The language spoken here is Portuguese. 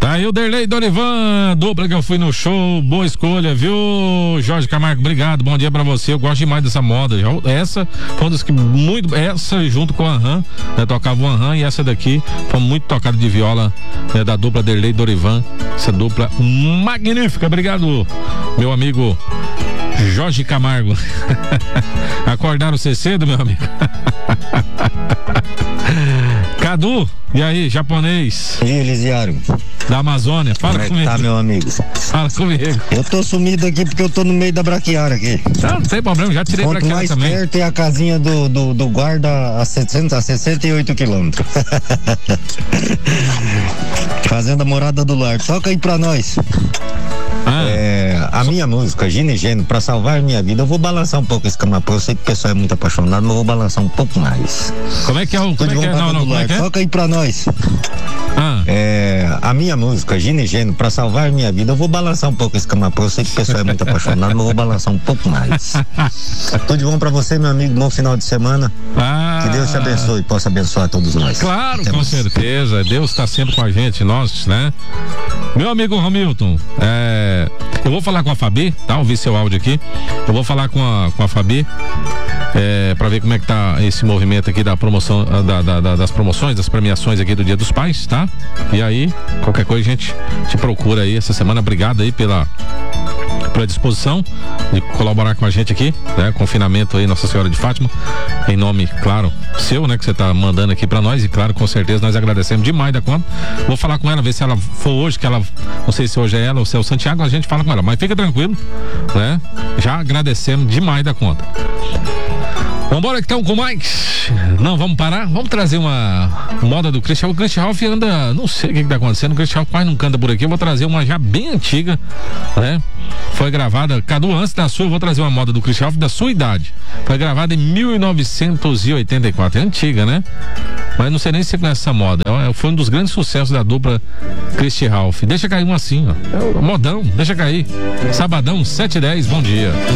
Tá aí o Derlei Dorivan, dupla que eu fui no show, boa escolha, viu, Jorge Camargo? Obrigado, bom dia pra você. Eu gosto demais dessa moda. Essa foi uma das que muito. Essa junto com a Anham, né, tocava o Anham, e essa daqui foi muito tocada de viola, né, da dupla Derlei Dorivan. Essa dupla magnífica. Obrigado, meu amigo Jorge Camargo. Acordaram você cedo, meu amigo? Cadu, e aí, japonês? E aí, Elisiário? Da Amazônia, fala comigo. Tá, meu amigo? Fala comigo. Eu tô sumido aqui porque eu tô no meio da braquiária aqui. Não tem problema, já tirei braquiária mais também. Perto é a casinha do guarda a 68 quilômetros. Fazenda Morada do Lar. Toca aí pra nós. A minha música, Gino e Geno, pra salvar minha vida, eu vou balançar um pouco esse camapô. Eu sei que o pessoal é muito apaixonado, mas eu vou balançar um pouco mais. Como é que é o. Como é que é? Não, como é que é? Toca aí pra nós. A minha música, Gino e Geno, pra salvar minha vida, eu vou balançar um pouco esse camapô. Eu sei que o pessoal é muito apaixonado, mas eu vou balançar um pouco mais. Tudo de bom pra você, meu amigo. Bom final de semana. Que Deus te abençoe e possa abençoar todos nós. Claro, com certeza. Deus tá sempre com a gente, nós, né? Meu amigo Romilton, eu vou falar com a Fabi, tá? Ouvi seu áudio aqui. Eu vou falar com a Fabi pra ver como é que tá esse movimento aqui da promoção, das promoções, das premiações aqui do Dia dos Pais, tá? E aí, qualquer coisa a gente te procura aí essa semana. Obrigado aí pela disposição de colaborar com a gente aqui, né? Confinamento aí, Nossa Senhora de Fátima, em nome, claro, seu, né? Que você tá mandando aqui pra nós, e claro, com certeza nós agradecemos demais da conta. Vou falar com ela, ver se ela for hoje, que ela, não sei se hoje é ela ou se é o Santiago, a gente fala com ela, mas fica tranquilo, né? Já agradecemos demais da conta. Vambora então com mais. Não, vamos parar. Vamos trazer uma moda do Christian. O Christian Ralph anda, não sei o que tá acontecendo. O Christian Ralph quase não canta por aqui. Eu vou trazer uma já bem antiga, né? Foi gravada, Cadu, antes da sua, eu vou trazer uma moda do Christian Ralph da sua idade. Foi gravada em 1984. É antiga, né? Mas não sei nem se você conhece essa moda. Foi um dos grandes sucessos da dupla Christian Ralph. Deixa cair um assim, ó. Modão, deixa cair. Sabadão, 7h10, bom dia.